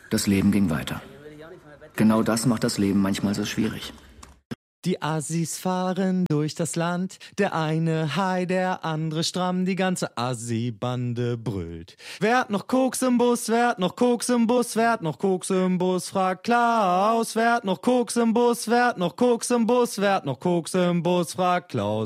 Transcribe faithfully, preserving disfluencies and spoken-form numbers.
Das Leben ging weiter. Genau das macht das Leben manchmal so schwierig. Die Assis fahren durch das Land, der eine high, der andere stramm, die ganze Assi-Bande brüllt. Wer hat noch Koks im Bus, wer hat noch Koks im Bus, wer hat noch Koks im Bus, fragt Klaus. Wer hat noch Koks im Bus, wer hat noch Koks im Bus, wer hat noch Koks im Bus, fragt Klaus.